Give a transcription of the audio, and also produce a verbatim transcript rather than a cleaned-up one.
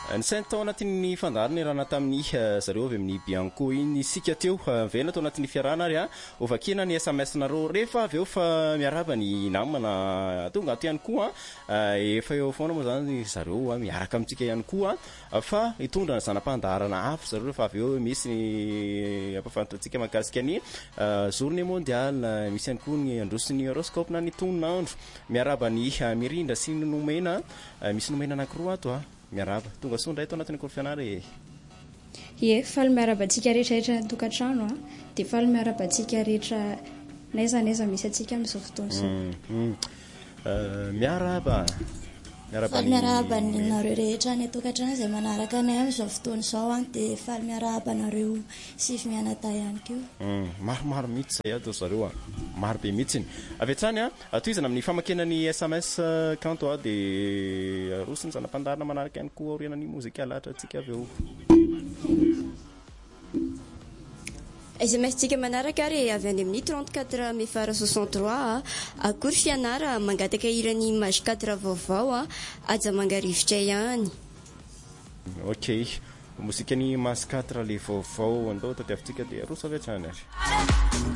ny saint tao anatin'ny fandariny raha tamin'ny zareo avy amin'ny Bianco iny sika teo vena tao anatin'ny fiarana ary a ovakina ny S M S nareo rehefa avy eo fa miaraba ny namana tonga ato ihany koa efa eo foana moa zany zareo miaraka amintsika ihany koa fa hitondra ny zanam-pandaharana hafa zareo rehefa avy eo misy ny ampafantatsika mahakasika ny journée mondiale misy ihany koa ny androsy ny horoscope na ny tononandro miaraba ny mirindra sy ny nomena misy nomena anankiroa ato a miaraba tonga sondra eto anatin'ny korfianary ye faly miarabantsika rehetrarehetra tokantrano a dia faly miarabantsika rehetra naiza naiza misy atsika amin'izao fotoana izao miaraba faly miaraba nareo rehetra ny tokantrano izay manaraka anay amin'izao fotoana izao a dia faly miaraba nareo sivy mianata ihany koa maromaro mihitsy zay ato zareo a maro be mihitsiny avy hatrany a toizana amin'ny famakenany S M S kanto a dia rosiny zanam-pandarina manaraka ihany koa orianany mozika lahatra atsika avy eo S M S tsika manaraka ary avy any amin'ny trente-quatre mefara soixante-trois akory fianara mangataka irany mage quatre vaovao a aja mangarivotra ihany ok mozika ny mas quatre le vaovao andao tadiavintsika dia rosa avy hatrany ary